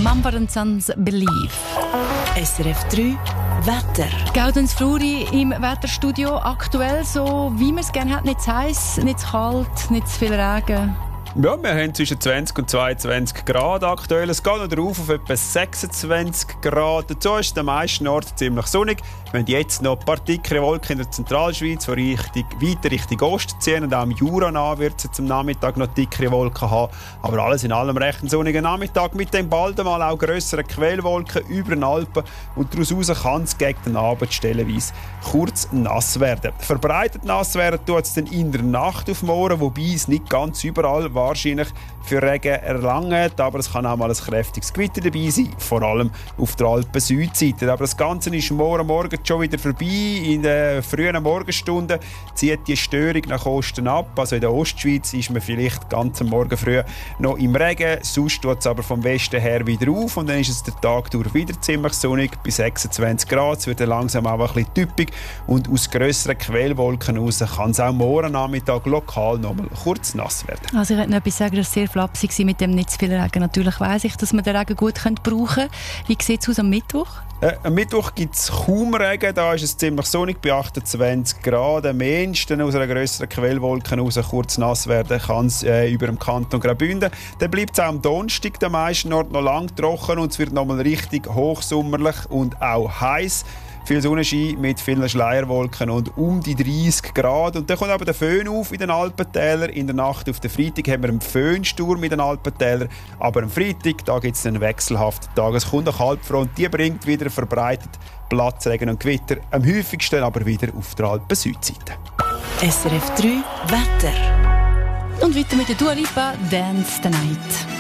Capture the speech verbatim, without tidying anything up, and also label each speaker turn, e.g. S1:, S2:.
S1: Mumford and Sons Believe.
S2: S R F drei Wetter.
S1: Gaudenz Fluri im Wetterstudio. Aktuell so, wie man es gerne hat. Nicht zu heiß, nicht zu kalt, nicht zu viel Regen.
S3: Ja, wir haben zwischen zwanzig und zweiundzwanzig Grad aktuell. Es geht noch drauf auf etwa sechsundzwanzig Grad. Dazu ist der meisten Orte ziemlich sonnig. Wir haben jetzt noch ein paar dickere Wolken in der Zentralschweiz, die Richtung, weiter Richtung Osten ziehen. Und auch im Jura nah wird es zum Nachmittag noch dickere Wolken haben. Aber alles in allem recht ein sonniger Nachmittag mit dem bald einmal auch grösseren Quellwolken über den Alpen. Und daraus kann es gegen den Abend stellenweise kurz nass werden. Verbreitet nass werden tut es dann in der Nacht auf morgen, wobei es nicht ganz überall wahrscheinlich für Regen erlangt, aber es kann auch mal ein kräftiges Gewitter dabei sein, vor allem auf der Alpen-Südseite. Aber das Ganze ist morgen Morgen schon wieder vorbei. In den frühen Morgenstunden zieht die Störung nach Osten ab. Also in der Ostschweiz ist man vielleicht ganz am Morgen früh noch im Regen, sonst tut es aber vom Westen her wieder auf und dann ist es der Tag durch wieder ziemlich sonnig, bis sechsundzwanzig Grad. Es wird dann langsam auch ein bisschen typisch und aus grösseren Quellwolken raus kann es auch morgen Nachmittag lokal noch mal kurz nass werden.
S1: Also ich wollte noch etwas sagen, das war sehr flapsig mit dem nicht zu viel Regen. Natürlich weiss ich, dass man den Regen gut brauchen könnte. Wie sieht es aus am Mittwoch?
S3: Äh, am Mittwoch gibt es kaum Regen, da ist es ziemlich sonnig bei achtundzwanzig Grad. Am ehesten aus einer grösseren Quellwolke raus kurz nass werden kann es äh, über dem Kanton Graubünden. Dann bleibt es auch am Donnerstag den meisten Orten noch lang trocken und es wird nochmal richtig hochsommerlich und auch heiß. Viel Sonnenschein mit vielen Schleierwolken und um die dreißig Grad. Und dann kommt aber der Föhn auf in den Alpentälern. In der Nacht auf den Freitag haben wir einen Föhnsturm in den Alpentälern. Aber am Freitag da gibt es einen wechselhaften Tag. Es kommt eine Kaltfront, die bringt wieder verbreitet Platzregen und Gewitter. Am häufigsten aber wieder auf der Alpen-Südseite.
S2: S R F drei Wetter.
S1: Und weiter mit der Dua Lipa, Dance the Night.